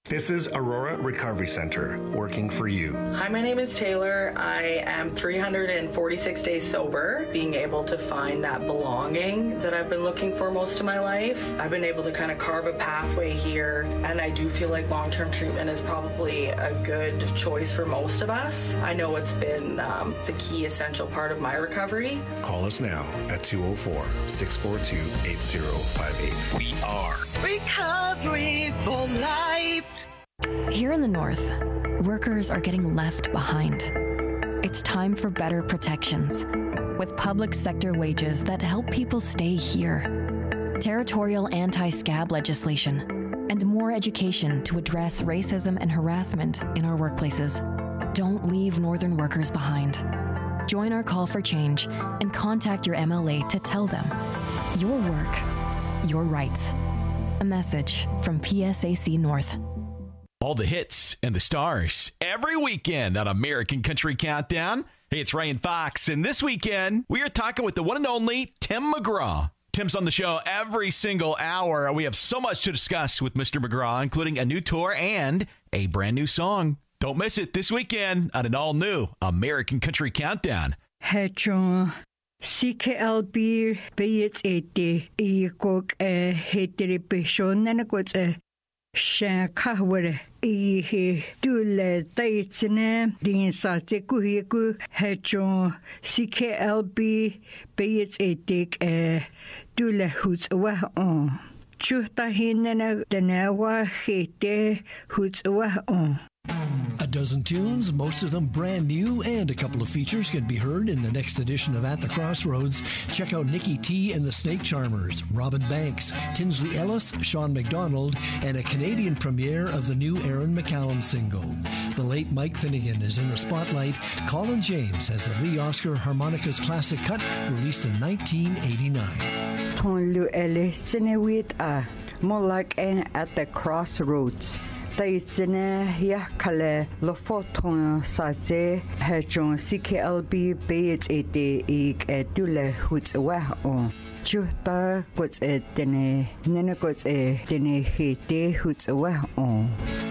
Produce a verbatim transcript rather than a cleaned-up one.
This is Aurora Recovery Center, working for you. Hi, my name is Taylor. I am three hundred forty-six days sober, being able to find that belonging that I've been looking for most of my life. I've been able to kind of carve a pathway here, and I do feel like long-term treatment is probably a good choice for most of us. I know it's been um, the key essential part of my recovery. Call us now at two oh four, six four two, eight oh five eight. We are Recovery for Life. Here in the North, workers are getting left behind. It's time for better protections, with public sector wages that help people stay here, territorial anti-scab legislation, and more education to address racism and harassment in our workplaces. Don't leave Northern workers behind. Join our call for change and contact your M L A to tell them your work, your rights. A message from P S A C North. All the hits and the stars every weekend on American Country Countdown. Hey, it's Ryan Fox, and this weekend we are talking with the one and only Tim McGraw. Tim's on the show every single hour. We have so much to discuss with Mister McGraw, including a new tour and a brand new song. Don't miss it this weekend on an all-new American Country Countdown. Hey, John. C K L B B H A D E Cook a Heteripation and a good Shankaware E Dule Taitsine Din Satekuhiku Hedron C K L B B H A D a Dule Hoots Wa on Chuta Hinana Danawa Hete Hoots Wa on. A dozen tunes, most of them brand new, and a couple of features can be heard in the next edition of At the Crossroads. Check out Nikki T and the Snake Charmers, Robin Banks, Tinsley Ellis, Sean McDonald, and a Canadian premiere of the new Aaron McCallum single. The late Mike Finnegan is in the spotlight. Colin James has the Lee Oscar Harmonicas classic cut, released in nineteen eighty-nine. Tonlu Ele Sinewit a Molak At the Crossroads. Taitsine Yakale Lofoton Saze Hedron C K L B B H A D Ik Edule Hoots Wah on Chuta Gots Edene Nene Gots Edene Hete Hoots Wah on.